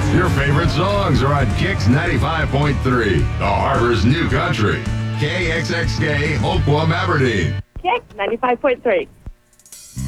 Your favorite songs are on Kix 95.3, the Harbor's new country. KXXK, Oakland, Aberdeen. Kix 95.3.